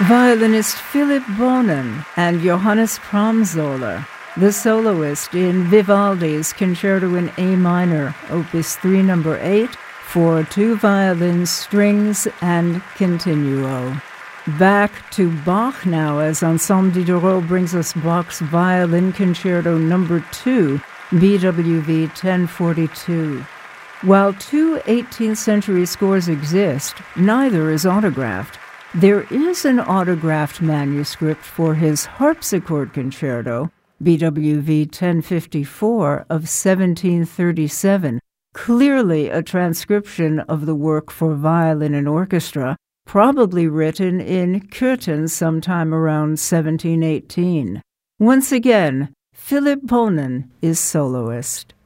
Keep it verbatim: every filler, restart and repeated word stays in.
Violinist Philipp Bohnen and Johannes Pramsoller, the soloist in Vivaldi's Concerto in A minor, Opus three, number eight, for two violins, strings, and continuo. Back to Bach now, as Ensemble Diderot brings us Bach's Violin Concerto number two, B W V ten forty-two. While two eighteenth century scores exist, neither is autographed. There is an autographed manuscript for his harpsichord concerto, B W V ten fifty-four of seventeen thirty-seven, clearly a transcription of the work for violin and orchestra, probably written in Köthen sometime around seventeen eighteen. Once again, Philipp Bohnen is soloist.